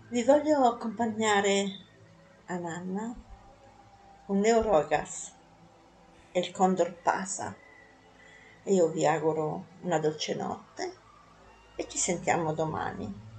Vi voglio accompagnare a Nanna con Leo Rogas e il Condor Pasa e io vi auguro una dolce notte e ci sentiamo domani.